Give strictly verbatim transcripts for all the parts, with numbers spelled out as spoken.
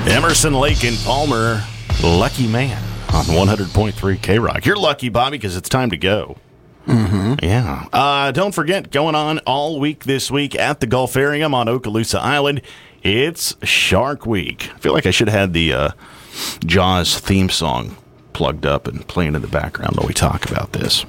Emerson, Lake, and Palmer, Lucky Man on one hundred point three K-Rock. You're lucky, Bobby, because it's time to go. Mm-hmm. Yeah. Uh, don't forget, going on all week this week at the Gulfarium on Okaloosa Island, it's Shark Week. I feel like I should have had the uh, Jaws theme song plugged up and playing in the background while we talk about this.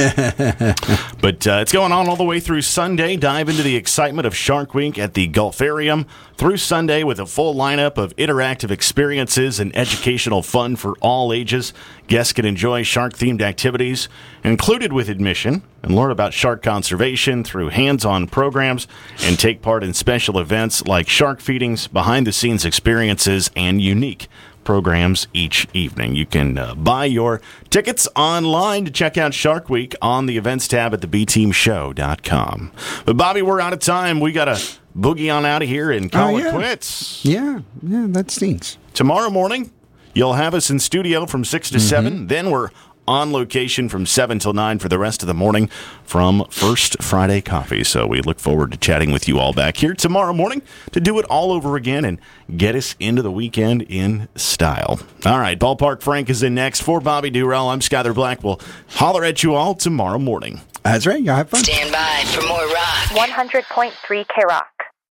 But uh, it's going on all the way through Sunday. Dive into the excitement of Shark Week at the Gulfarium through Sunday with a full lineup of interactive experiences and educational fun for all ages. Guests can enjoy shark-themed activities included with admission and learn about shark conservation through hands-on programs and take part in special events like shark feedings, behind-the-scenes experiences, and unique programs each evening. You can uh, buy your tickets online to check out Shark Week on the events tab at the b team show dot com. But Bobby, we're out of time. We got to boogie on out of here and call oh, it yeah. quits. Yeah, yeah, that stinks. Tomorrow morning, you'll have us in studio from six to mm-hmm. seven. Then we're on location from seven till nine for the rest of the morning from First Friday Coffee. So we look forward to chatting with you all back here tomorrow morning to do it all over again and get us into the weekend in style. All right, Ballpark Frank is in next. For Bobby Durrell, I'm Skyler Black. We'll holler at you all tomorrow morning. That's right. Y'all have fun. Stand by for more rock. one hundred point three K-Rock.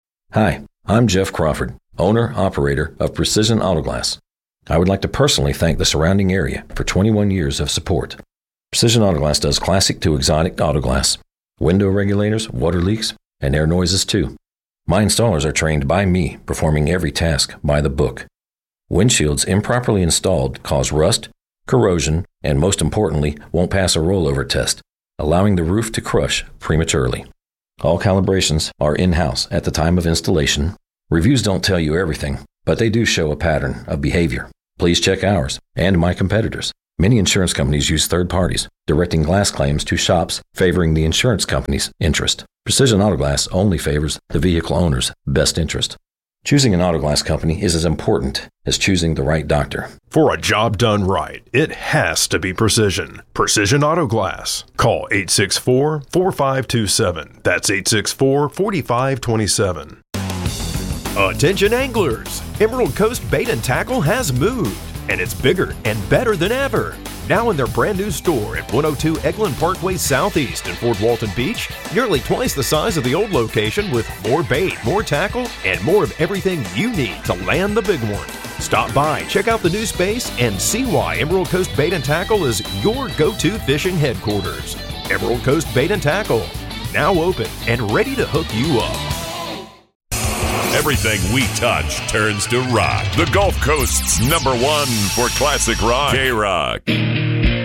Hi, I'm Jeff Crawford, owner-operator of Precision Auto Glass. I would like to personally thank the surrounding area for twenty-one years of support. Precision Auto Glass does classic to exotic auto glass, window regulators, water leaks, and air noises too. My installers are trained by me, performing every task by the book. Windshields improperly installed cause rust, corrosion, and most importantly, won't pass a rollover test, allowing the roof to crush prematurely. All calibrations are in-house at the time of installation. Reviews don't tell you everything, but they do show a pattern of behavior. Please check ours and my competitors. Many insurance companies use third parties, directing glass claims to shops favoring the insurance company's interest. Precision Auto Glass only favors the vehicle owner's best interest. Choosing an auto glass company is as important as choosing the right doctor. For a job done right, it has to be Precision. Precision Auto Glass. Call eight six four, four five two seven. That's eight six four, four five two seven. Attention anglers! Emerald Coast Bait and Tackle has moved, and it's bigger and better than ever. Now in their brand new store at one oh two Eglin Parkway Southeast in Fort Walton Beach, nearly twice the size of the old location with more bait, more tackle, and more of everything you need to land the big one. Stop by, check out the new space, and see why Emerald Coast Bait and Tackle is your go-to fishing headquarters. Emerald Coast Bait and Tackle, now open and ready to hook you up. Everything we touch turns to rock. The Gulf Coast's number one for classic rock. K-Rock.